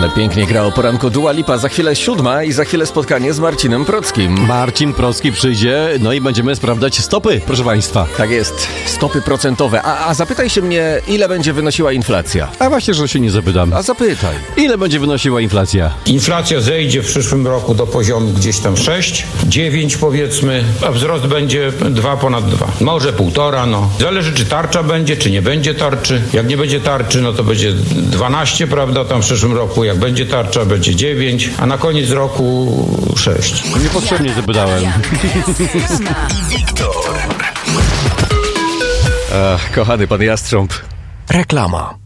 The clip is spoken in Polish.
Ale pięknie gra o poranku Dua Lipa. Za chwilę 7 i za chwilę spotkanie z Marcinem Prockim. Marcin Procki przyjdzie, no i będziemy sprawdzać stopy, proszę Państwa. Tak jest, stopy procentowe. A zapytaj się mnie, ile będzie wynosiła inflacja? A właśnie, że się nie zapytam. A zapytaj. Ile będzie wynosiła inflacja? Inflacja zejdzie w przyszłym roku do poziomu gdzieś tam 6, 9 powiedzmy, a wzrost będzie 2 ponad 2. Może 1,5, no. Zależy, czy tarcza będzie, czy nie będzie tarczy. Jak nie będzie tarczy, no to będzie 12, prawda, tam w przyszłym roku. Jak będzie tarcza, będzie 9, a na koniec roku 6. Niepotrzebnie zapytałem. Ach, kochany pan Jastrząb. Reklama.